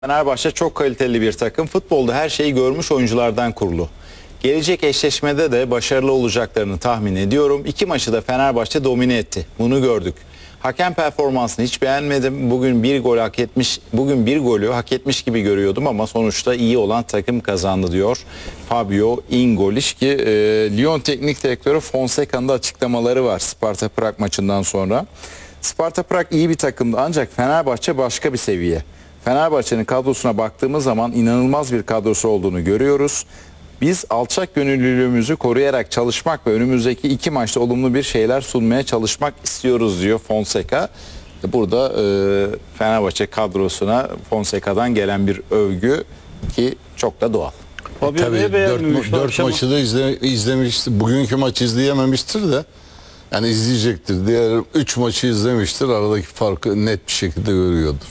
Fenerbahçe çok kaliteli bir takım. Futbolda her şeyi görmüş oyunculardan kurulu. Gelecek eşleşmede de başarılı olacaklarını tahmin ediyorum. İki maçı da Fenerbahçe domine etti. Bunu gördük. Hakem performansını hiç beğenmedim. Bugün bir golü hak etmiş gibi görüyordum ama sonuçta iyi olan takım kazandı diyor Fabio Ingoliş ki Lyon Teknik Direktörü Fonseca'nın da açıklamaları var Sparta Prag maçından sonra. Sparta Prag iyi bir takımdı ancak Fenerbahçe başka bir seviye. Fenerbahçe'nin kadrosuna baktığımız zaman inanılmaz bir kadrosu olduğunu görüyoruz. Biz alçak gönüllülüğümüzü koruyarak çalışmak ve önümüzdeki iki maçta olumlu bir şeyler sunmaya çalışmak istiyoruz diyor Fonseca. Burada Fenerbahçe kadrosuna Fonseca'dan gelen bir övgü ki çok da doğal. Tabii 4 maçı da izlemiştir. Bugünkü maçı izleyememiştir de yani izleyecektir. Diğer 3 maçı izlemiştir. Aradaki farkı net bir şekilde görüyordur.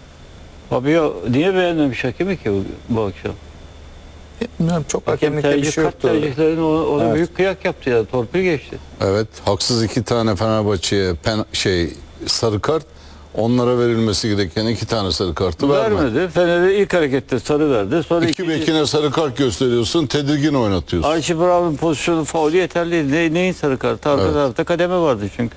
Fabio niye beğenmemiş hakemi ki bu akşam? Bilmiyorum, çok hakemlikte bir şey yoktu. Tercihlerini ona Evet. Büyük kıyak yaptı ya. Torpil geçti. Evet, haksız 2 tane Fenerbahçe'ye sarı kart, onlara verilmesi gereken 2 tane sarı kartı vermedi. Fener'e ilk harekette sarı verdi. Sonra İki bekine sarı kart gösteriyorsun, tedirgin oynatıyorsun. Archie Brown'un pozisyonu faulü yeterli. Neyin sarı kartı? Arka tarafta kademe vardı çünkü.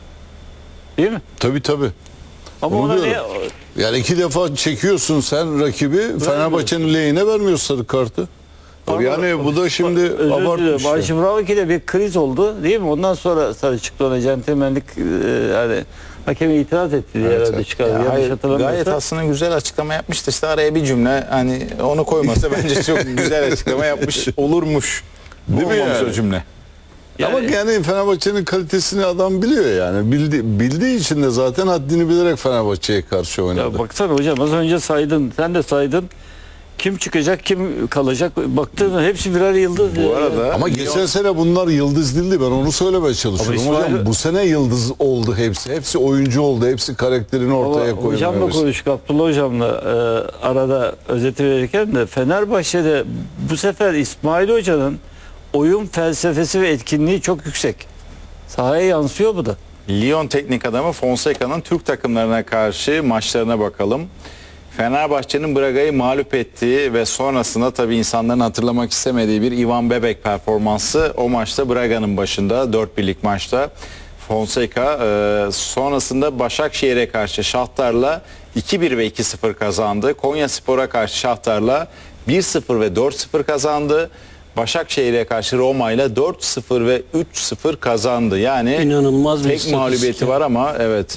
Değil mi? Tabii. Ama Onu ona diyorum. Yani 2 defa çekiyorsun sen rakibi, Fenerbahçe'nin lehine vermiyor sarı kartı. Yani bu da şimdi abartmış. Archie Brown'unki de bir kriz oldu değil mi? Ondan sonra sarı çıktı ona, centilmenlik yani hakeme itiraz etti diye herhalde çıkardı. Yanlış hatırlamıyorsam. Gayet aslında güzel açıklama yapmıştı. İşte araya bir cümle hani onu koymasa bence çok güzel açıklama yapmış olurmuş. Değil mi Olmamış yani? o cümle. Ama yani Fenerbahçe'nin kalitesini adam biliyor yani. Bildiği için de zaten haddini bilerek Fenerbahçe'ye karşı oynadı. Ya baksana hocam, az önce saydın, sen de saydın. Kim çıkacak, kim kalacak? Baktığında hepsi birer yıldız. Bu arada Ama geçen sene bunlar yıldız değildi. Ben onu söylemeye çalışıyorum. Hocam bu sene yıldız oldu hepsi. Hepsi oyuncu oldu. Hepsi karakterini ortaya koydu. Hocamla konuştuk, Abdullah hocamla arada özeti verirken de Fenerbahçe'de bu sefer İsmail Hoca'nın oyun felsefesi ve etkinliği çok yüksek. Sahaya yansıyor bu da. Lyon teknik adamı Fonseca'nın Türk takımlarına karşı maçlarına bakalım. Fenerbahçe'nin Braga'yı mağlup ettiği ve sonrasında tabii insanların hatırlamak istemediği bir Ivan Bebek performansı. O maçta Braga'nın başında 4-1'lik maçta Fonseca sonrasında Başakşehir'e karşı Şahtar'la 2-1 ve 2-0 kazandı. Konyaspor'a karşı Şahtar'la 1-0 ve 4-0 kazandı. Başakşehir'e karşı Roma'yla 4-0 ve 3-0 kazandı. Yani İnanılmaz bir tek mağlubiyeti var ama evet.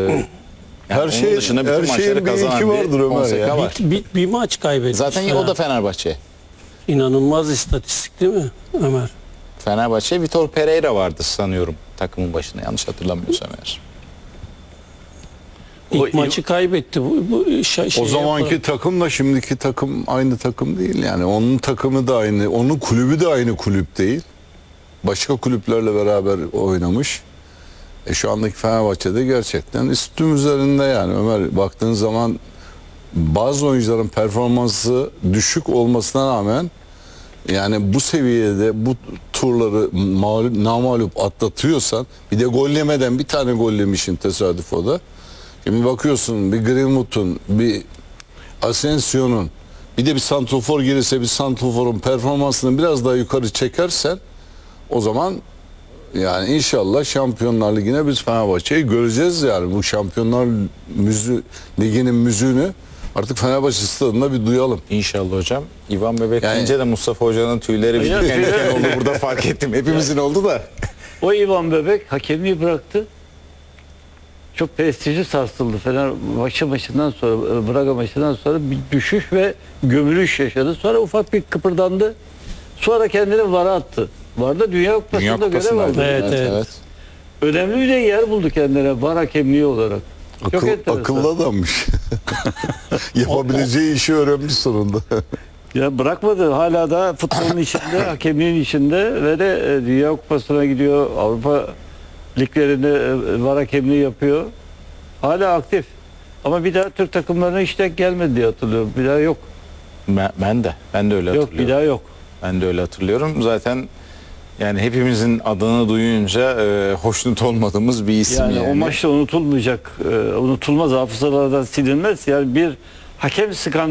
Yani Her şeyin bir iki vardır Ömer ya. Var. Bir maç kaybetmiş. Zaten o da Fenerbahçe. İnanılmaz istatistik değil mi Ömer? Fenerbahçe Vitor Pereira vardı sanıyorum takımın başında, yanlış hatırlamıyorsam eğer. İlk maçı kaybetti. O zamanki takımla şimdiki takım aynı takım değil yani. Onun takımı da aynı, onun kulübü de aynı kulüp değil. Başka kulüplerle beraber oynamış. Şu andaki Fenerbahçe'de gerçekten üstüm üzerinde yani Ömer, baktığın zaman bazı oyuncuların performansı düşük olmasına rağmen yani bu seviyede bu turları namağlup atlatıyorsan, bir de gol yemeden bir tane gol yemişin, tesadüf o da. Şimdi bakıyorsun bir Greenwood'un, bir Asensio'nun, bir de bir santrofor gelirse bir santroforun performansını biraz daha yukarı çekersen o zaman yani inşallah Şampiyonlar Ligi'ne biz Fenerbahçe'yi göreceğiz yani. Bu Şampiyonlar Ligi'nin müziğini artık Fenerbahçe stadında bir duyalım. İnşallah hocam. İvan Bebek deyince de Mustafa Hoca'nın tüyleri bir diken diken oldu burada, fark ettim. Hepimizin oldu da. O Ivan Bebek hakemliği bıraktı. Çok prestijli sarsıldı. Fenerbahçe maçından sonra, Braga maçından sonra bir düşüş ve gömülüş yaşadı. Sonra ufak bir kıpırdandı. Sonra kendini VAR'a attı. VAR'da Dünya Kupası'nda görev aldı. Evet. Önemli bir de yer buldu kendine VAR hakemliği olarak. Çok Akıllı adammış. Yapabileceği işi öğrenmiş sonunda. Ya bırakmadı. Hala da futbolun içinde, hakemliğin içinde ve de Dünya Kupası'na gidiyor. Avrupa liglerinde VAR hakemliği yapıyor. Hala aktif. Ama bir daha Türk takımlarına hiç denk gelmedi diye hatırlıyorum. Bir daha yok. Ben de öyle hatırlıyorum. Yok, bir daha yok. Ben de öyle hatırlıyorum. Zaten yani hepimizin adını duyunca hoşnut olmadığımız bir isim yani. O maçta unutulmayacak, unutulmaz, hafızalardan silinmez. Yani bir Hakem skandalı